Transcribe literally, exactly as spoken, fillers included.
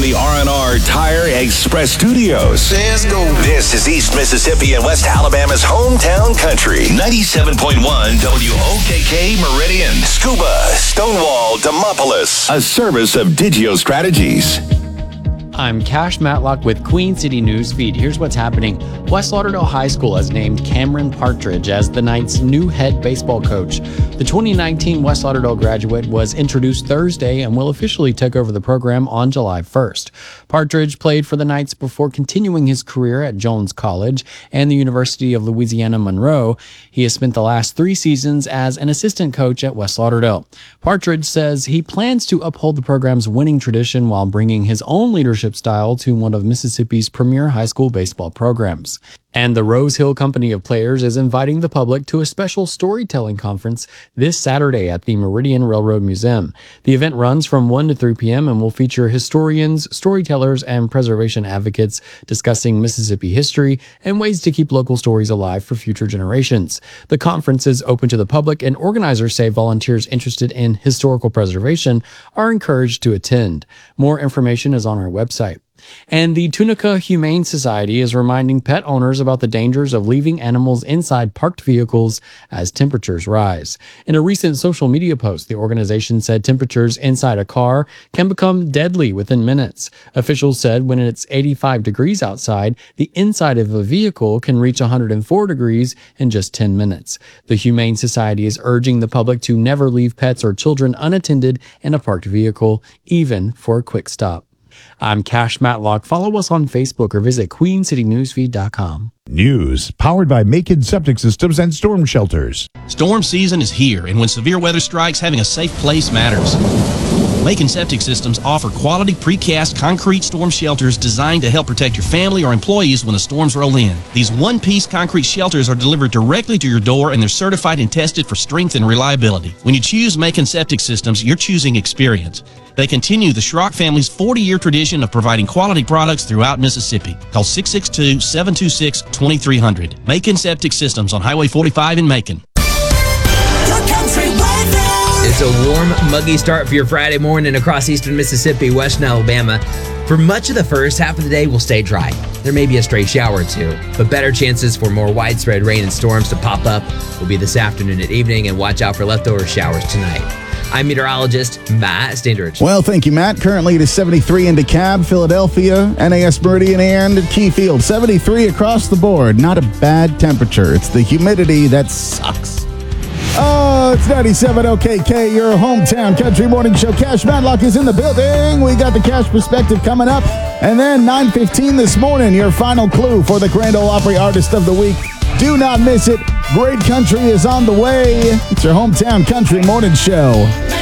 the R and R Tire Express Studios. Let's go. This is East Mississippi and West Alabama's hometown country. ninety-seven point one W O K K Meridian. Scuba, Stonewall, Demopolis. A service of Digio Strategies. I'm Cash Matlock with Queen City News Feed. Here's what's happening. West Lauderdale High School has named Cameron Partridge as the Knights' new head baseball coach. The twenty nineteen West Lauderdale graduate was introduced Thursday and will officially take over the program on July first. Partridge played for the Knights before continuing his career at Jones College and the University of Louisiana Monroe. He has spent the last three seasons as an assistant coach at West Lauderdale. Partridge says he plans to uphold the program's winning tradition while bringing his own leadership style to one of Mississippi's premier high school baseball programs. And the Rose Hill Company of Players is inviting the public to a special storytelling conference this Saturday at the Meridian Railroad Museum. The event runs from one to three p.m. and will feature historians, storytellers, and preservation advocates discussing Mississippi history and ways to keep local stories alive for future generations. The conference is open to the public, and organizers say volunteers interested in historical preservation are encouraged to attend. More information is on our website. And the Tunica Humane Society is reminding pet owners about the dangers of leaving animals inside parked vehicles as temperatures rise. In a recent social media post, the organization said temperatures inside a car can become deadly within minutes. Officials said when it's eighty-five degrees outside, the inside of a vehicle can reach one hundred four degrees in just ten minutes. The Humane Society is urging the public to never leave pets or children unattended in a parked vehicle, even for a quick stop. I'm Cash Matlock. Follow us on Facebook or visit queen city news feed dot com. News powered by Macon Septic Systems and Storm Shelters. Storm season is here, and when severe weather strikes, having a safe place matters. Macon Septic Systems offer quality precast concrete storm shelters designed to help protect your family or employees when the storms roll in. These one-piece concrete shelters are delivered directly to your door, and they're certified and tested for strength and reliability. When you choose Macon Septic Systems, you're choosing experience. They continue the Schrock family's forty-year tradition of providing quality products throughout Mississippi. Call six six two, seven two six, two three zero zero. Macon Septic Systems on Highway forty-five in Macon. It's a warm, muggy start for your Friday morning across eastern Mississippi, western Alabama. For much of the first half of the day, we'll stay dry. There may be a stray shower or two, but better chances for more widespread rain and storms to pop up will be this afternoon and evening, and watch out for leftover showers tonight. I'm meteorologist Matt Standridge. Well, thank you, Matt. Currently it is seventy-three in DeKalb, Philadelphia, N A S Meridian, and Keyfield. seventy-three across the board. Not a bad temperature. It's the humidity that sucks. Oh, it's ninety-seven O K K, your hometown country morning show. Cash Matlock is in the building. We got the Cash Perspective coming up. And then nine fifteen this morning, your final clue for the Grand Ole Opry Artist of the Week. Do not miss it. Great country is on the way. It's your hometown country morning show.